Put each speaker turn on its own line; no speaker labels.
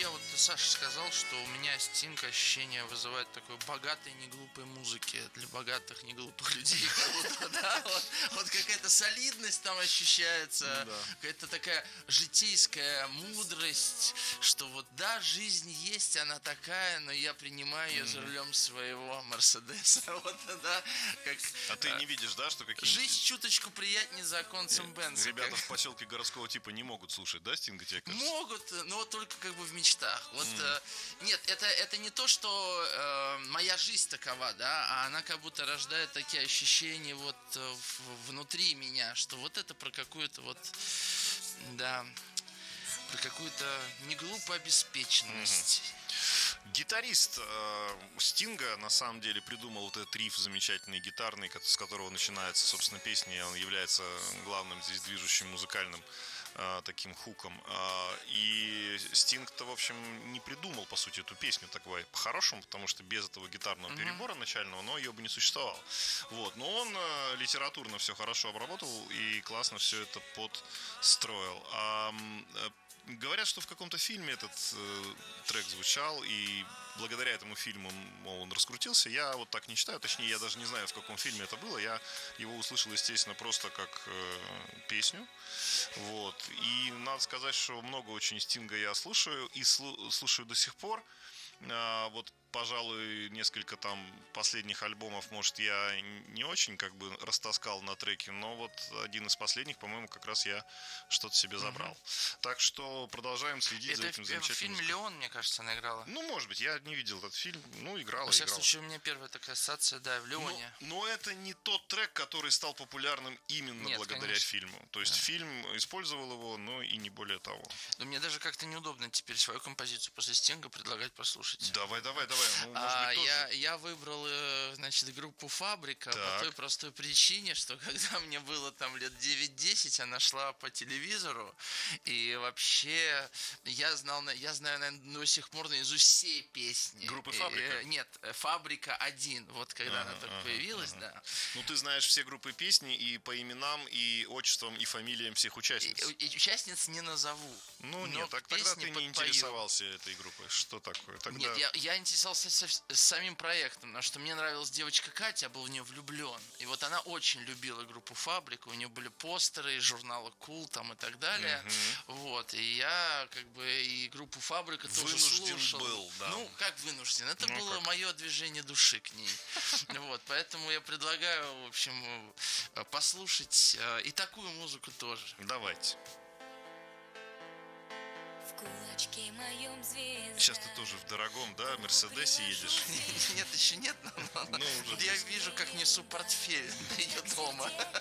я вот Саша сказал, что у меня Стинг ощущение вызывает такой богатой, неглупой музыки для богатых, неглупых людей. Как будто, да, вот какая-то солидность там ощущается, какая-то такая житейская мудрость, что вот да, жизнь есть, она такая, но я принимаю ее за рулем своего Мерседеса. Вот, да, как,
а ты не видишь, да, что какие-нибудь...
Жизнь чуточку приятнее за оконцем Бенца.
Ребята в поселке городского типа не могут слушать, да, Стинга, тебе кажется?
Могут, но только как бы в мечтах. Вот, нет, это не то, что моя жизнь такова, да, а она как будто рождает такие ощущения вот внутри меня, что вот это про какую-то вот, да, про какую-то неглупую обеспеченность.
Гитарист Стинга на самом деле придумал вот этот риф замечательный гитарный, с которого начинается, собственно, песня, и он является главным здесь движущим музыкальным таким хуком. И Стинг-то, в общем, не придумал, по сути, эту песню такой по-хорошему, потому что без этого гитарного перебора начального, но ее бы не существовало. Вот. Но он литературно все хорошо обработал и классно все это подстроил. Говорят, что в каком-то фильме этот трек звучал, и благодаря этому фильму, мол, он раскрутился. Я вот так не считаю, точнее, я даже не знаю, в каком фильме это было. Я его услышал, естественно, просто как песню. Вот. И надо сказать, что много очень Стинга я слушаю, и слушаю до сих пор. Вот, пожалуй, несколько там последних альбомов, может, я не очень как бы растаскал на треке, но вот один из последних, по-моему, как раз я что-то себе забрал. Так что продолжаем следить за этим замечательным.
Это фильм «Леон», мне кажется, она играла.
Ну, может быть, я не видел этот фильм, ну, играла.
Во всяком случае, у меня первая такая ассоциация, да, в «Леоне».
Но это не тот трек, который стал популярным именно благодаря фильму. То есть фильм использовал его, но и не более того.
Но мне даже как-то неудобно теперь свою композицию после Стинга предлагать послушать.
Давай. Ну, может быть,
я выбрал, значит, группу «Фабрика»
так.
по той простой причине, что когда мне было там лет 9-10, она шла по телевизору, и вообще я знаю, наверное, до сих пор наизусть все песни.
Группы «Фабрика»?
Нет, «Фабрика-1», вот когда она только появилась, да.
Ну, ты знаешь все группы песни и по именам, и отчествам, и фамилиям всех участниц.
И участниц не назову.
Ну, нет, тогда ты не интересовался этой группой. Что такое? Тогда...
Нет, я интересовался с самим проектом, потому что мне нравилась девочка Катя, я был в нее влюблен. И вот она очень любила группу «Фабрика», у нее были постеры из журнала «Кул» там и так далее. Вот, и я как бы и группу «Фабрика» тоже слушал.
Был, да.
Ну, как вынужден? Это было мое движение души к ней. Вот, поэтому я предлагаю, в общем, послушать и такую музыку тоже.
Давайте.
Кулачке моем звезда.
Сейчас ты тоже в дорогом, да, Мерседесе едешь?
Нет, еще нет, но
уже
я вижу, как несу портфель до ее дома.